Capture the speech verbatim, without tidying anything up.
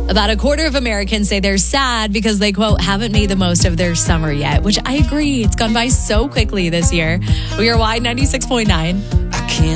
About a quarter of Americans say they're sad because they, quote, haven't made the most of their summer yet, which I agree. It's gone by so quickly this year. We are Y ninety-six point nine.